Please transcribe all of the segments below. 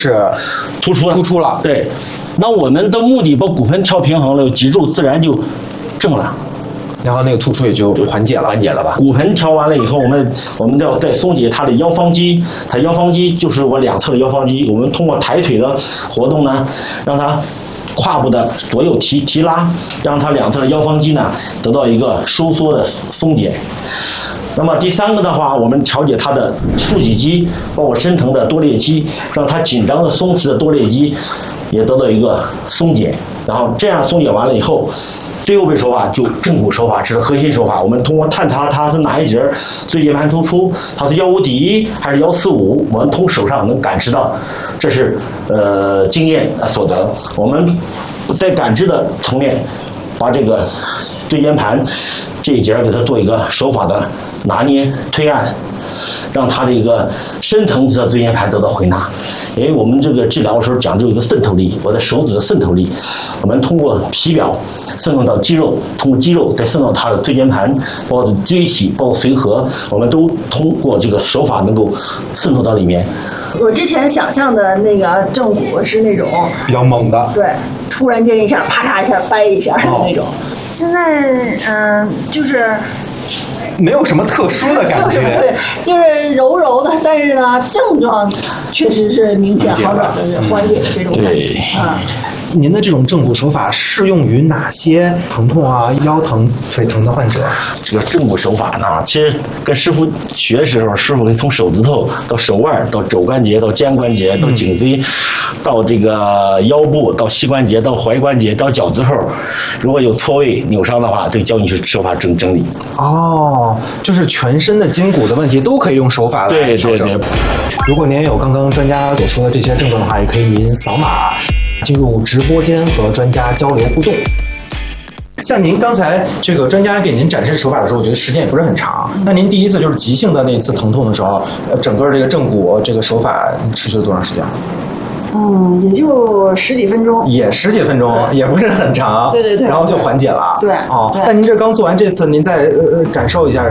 是突出了。 对，那我们的目的把骨盆调平衡了，脊柱自然就正了。 然后那个突出也就缓解了吧。 骨盆调完了以后，我们要再松解它的腰方肌，它腰方肌就是我两侧的腰方肌。我们通过抬腿的活动呢，让它胯部的左右提拉，让它两侧的腰方肌呢得到一个收缩的松解。那么第三个的话，我们调节它的竖脊肌，包括深层的多裂肌，让它紧张的松弛的多裂肌也得到一个松解。然后这样松解完了以后，最后一手法就正骨手法，这是核心手法。我们通过探查它是哪一节椎间盘突出，它是151第一还是145，我们从手上能感知到，这是经验所得。我们在感知的层面，把这个椎间盘这一节给它做一个手法的拿捏推按，让它的一个深层次的椎间盘得到回纳。因为我们这个治疗的时候讲究一个渗透力，我的手指的渗透力，我们通过皮表渗透到肌肉，通过肌肉再渗透它的椎间盘，包括椎体，包括髓核，我们都通过这个手法能够渗透到里面。 我之前想象的那个正骨是那种比较猛的， 对，突然间一下啪嚓一下掰一下的那种。现在就是没有什么特殊的感觉， 对，就是柔柔的，但是呢，症状确实是明显好转的、缓解的这种感觉啊。 您的这种正骨手法适用于哪些疼痛啊、腰疼、腿疼的患者？ 这个正骨手法呢，其实跟师傅学的时候，师傅可以从手指头到手腕，到肘关节，到肩关节，到颈椎，到这个腰部，到膝关节，到踝关节，到脚趾头。如果有错位扭伤的话，就教你去手法整理。 哦，就是全身的筋骨的问题都可以用手法来调整。对。如果您有刚刚专家所说的这些症状的话，也可以您扫码进入直播间和专家交流互动。像您刚才这个专家给您展示手法的时候，我觉得时间也不是很长。那您第一次就是急性的那一次疼痛的时候，整个这个正骨这个手法持续了多长时间？ 也就10几分钟， 也10几分钟，也不是很长。 对， 然后就缓解了。 对。 哦，那您这刚做完这次，您再感受一下。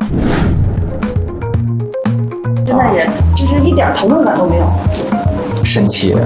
现在也就是一点疼痛感都没有。 神奇。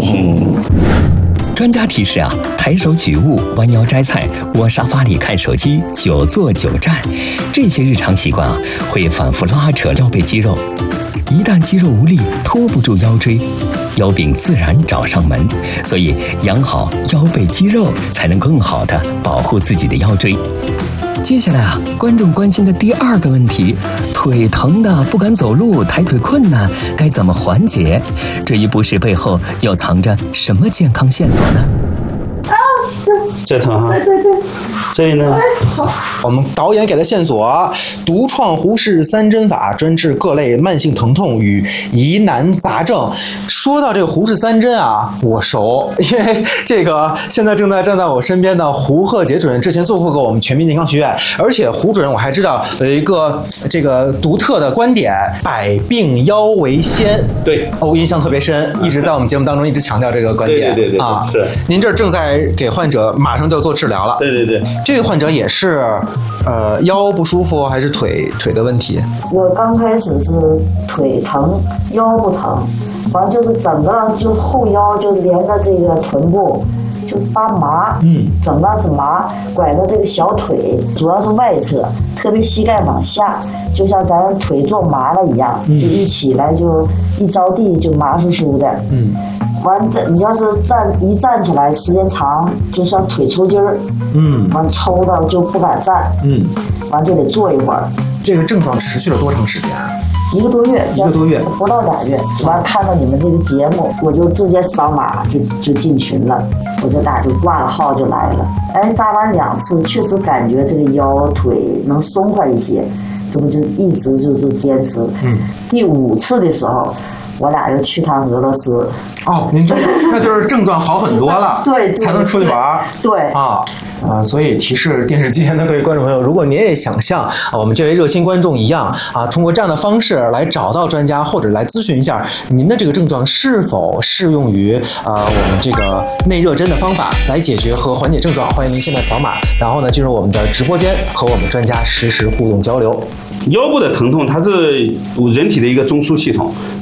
专家提示啊，抬手举物、弯腰摘菜、窝沙发里看手机、久坐久站，这些日常习惯啊，会反复拉扯腰背肌肉。一旦肌肉无力，拖不住腰椎，腰病自然找上门。所以养好腰背肌肉，才能更好地保护自己的腰椎。接下来啊，观众关心的第二个问题，腿疼的不敢走路，抬腿困难，该怎么缓解？这一不适背后又藏着什么健康线索呢？ 这疼哈， 对， 这里呢？ 好， 我们导演给的线索：独创胡适3针法，专治各类慢性疼痛与疑难杂症。说到这个胡适3针啊，我熟，因为这个现在正在站在我身边的胡鹤杰主任之前做过我们全民健康学院，而且胡主任我还知道有一个这个独特的观点：百病腰为先。 对， 印象特别深，一直在我们节目当中一直强调这个观点。 对啊， 是。您这正在给患者马上就要做治疗了。 对， 这位患者也是腰不舒服还是腿的问题？ 我刚开始是腿疼，腰不疼，完就是整个就后腰就连着这个臀部就发麻，整个是麻，拐着这个小腿，主要是外侧，特别膝盖往下，就像咱腿做麻了一样，就一起来就一着地就麻酥酥的，完你要是站起来时间长，就像腿抽筋儿，完抽到就不敢站，完就得坐一会儿。 这个症状持续了多长时间？1个多月， 不到2月。完看到你们这个节目，我就直接扫码就进群了，我就挂了号就来了。扎完2次，确实感觉这个腰腿能松快一些，这不就一直就坚持。第5次的时候，我俩又去趟俄罗斯。 您那就是症状好很多了， 对， 才能出去玩。 对所以提示电视机前的各位观众朋友，如果您也想像我们这位热心观众一样通过这样的方式来找到专家，或者来咨询一下您的这个症状是否适用于我们这个内热针的方法来解决和缓解症状，欢迎您现在扫码，然后呢进入我们的直播间和我们专家实时互动交流。 腰部的疼痛，它是人体的一个中枢系统，它是呈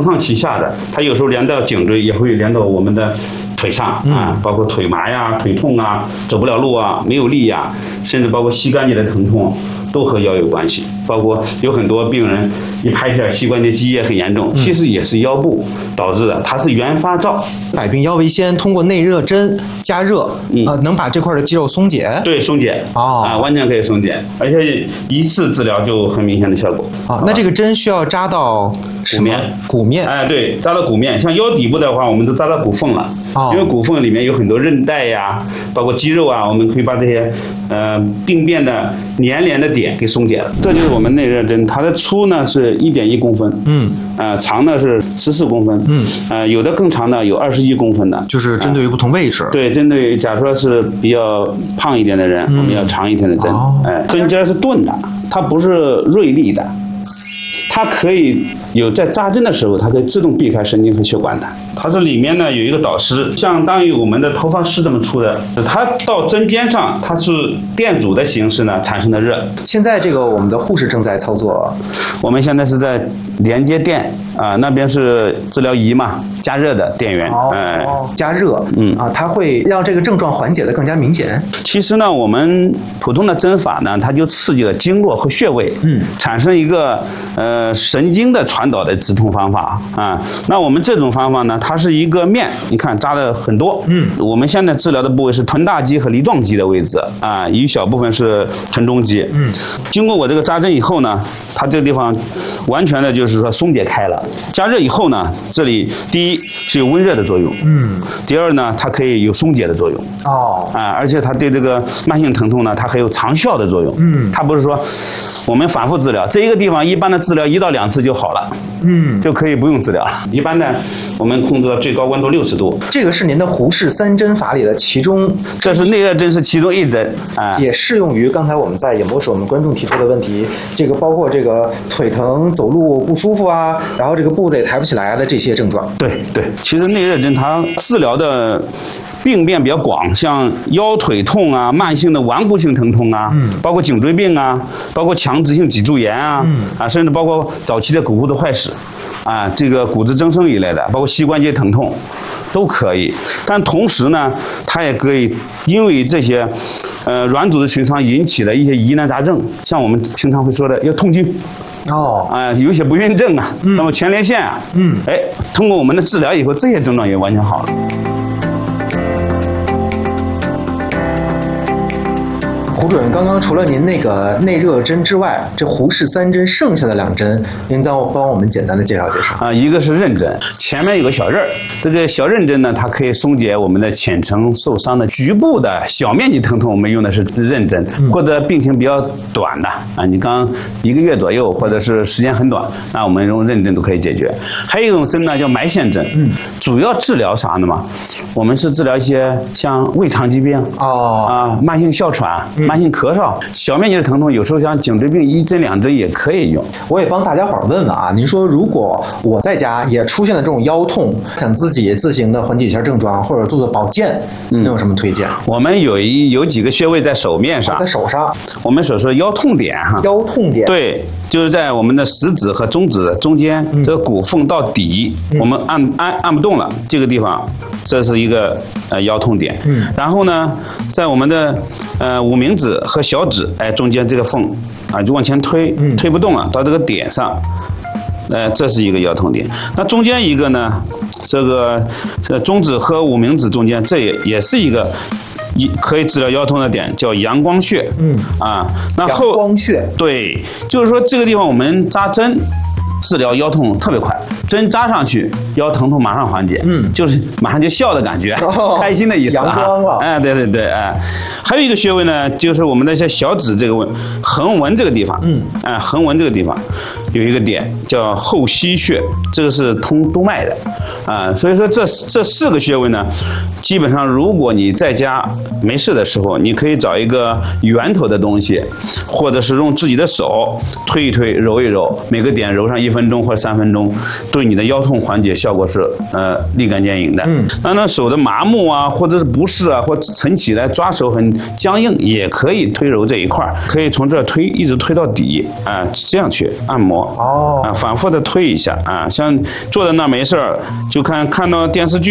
从上启下的，它有时候连到颈椎，也会连到我们的腿上啊，包括腿麻呀、腿痛啊、走不了路啊、没有力呀，甚至包括膝关节的疼痛，都和腰有关系。包括有很多病人一拍片膝关节积液很严重，其实也是腰部导致的，它是原发灶。 百病腰为先，通过内热针加热，能把这块的肌肉松解。 对，松解完全可以松解，而且一次治疗就很明显的效果。 那这个针需要扎到骨面。 对，扎到骨面。像腰底部的话，我们都扎到骨缝了，因为骨缝里面有很多韧带呀，包括肌肉啊，我们可以把这些病变的粘连的点给松解了。这就是我们内热针，它的粗呢是1.1公分，长呢是14公分，有的更长的有21公分的， 就是针对于不同位置。 对，针对假如说是比较胖一点的人，我们要长一点的针，针尖是钝的，它不是锐利的。它可以有在扎针的时候，它可以自动避开神经和血管的。它这里面呢有一个导丝，相当于我们的头发丝这么粗的，它到针尖上，它是电阻的形式呢产生的热。 现在这个我们的护士正在操作， 我们现在是在连接电那边是治疗仪嘛，加热的电源， 加热，它会让这个症状缓解的更加明显。 其实呢，我们普通的针法呢，它就刺激了经络和穴位，产生一个神经的传导的止痛方法那我们这种方法呢，它是一个面，你看扎的很多，我们现在治疗的部位是臀大肌和梨状肌的位置一小部分是臀中肌，经过我这个扎针以后呢，它这个地方完全的就是说松解开了。加热以后呢，这里第一是有温热的作用，第二呢，它可以有松解的作用，而且它对这个慢性疼痛呢，它还有长效的作用，它不是说我们反复治疗，这一个地方一般的治疗1到2次就好了，就可以不用治疗了。一般呢，我们控制到最高温度60度。 这个是您的胡氏3针法里的其中， 这是内热针是其中1针， 也适用于刚才我们在演播室我们观众提出的问题，这个包括这个腿疼、走路不舒服然后这个步子也抬不起来的这些症状。 对，其实内热针它治疗的病变比较广，像腰腿痛慢性的顽固性疼痛包括颈椎病包括强直性脊柱炎甚至包括早期的骨骼的坏死这个骨质增生一类的，包括膝关节疼痛都可以。但同时呢，它也可以因为这些软组织损伤引起的一些疑难杂症，像我们平常会说的要痛经有一些不孕症那么前列腺通过我们的治疗以后，这些症状也完全好了。 胡主任，刚刚除了您那个内热针之外，这胡氏3针剩下的2针，您再帮我们简单的介绍介绍一个是刃针，前面有个小刃，这个小刃针呢，它可以松解我们的浅层受伤的局部的小面积疼痛，我们用的是刃针，或者病情比较短的你刚1个月左右，或者是时间很短，那我们用刃针都可以解决。还有一种针呢叫埋线针，主要治疗啥呢嘛？我们是治疗一些像胃肠疾病慢性哮喘。慢性咳嗽、小面积的疼痛，有时候像颈椎病1针2针也可以用。 我也帮大家伙问问您说如果我在家也出现了这种腰痛，想自己自行的缓解一下症状，或者做做保健，你有什么推荐？ 我们有几个穴位在手面上， 在手上， 我们所说的腰痛点腰痛点， 对，就是在我们的食指和中指中间这个骨缝到底，我们按不动了，这个地方，这是一个腰痛点。然后呢，在我们的无名指和小指中间这个缝就往前推，推不动了，到这个点上，这是一个腰痛点。那中间一个呢，这个中指和无名指中间，这也是一个可以治疗腰痛的点，叫阳光穴。那阳光穴， 对，就是说这个地方我们扎针治疗腰痛特别快，针扎上去，腰疼痛马上缓解，就是马上就笑的感觉，开心的意思阳光了。 对，还有一个穴位呢，就是我们的小指这个横纹这个地方，横纹这个地方有一个点叫后溪穴，这个是通督脉的，所以说这4个穴位呢，基本上如果你在家没事的时候，你可以找一个圆头的东西，或者是用自己的手推一推、揉一揉，每个点揉上1分钟或3分钟，对你的腰痛缓解效果是立竿见影的。那手的麻木或者是不适或晨起来抓手很僵硬，也可以推揉这一块，可以从这儿推一直推到底这样去按摩。 反复的推一下啊，像坐在那儿没事儿就看到电视剧。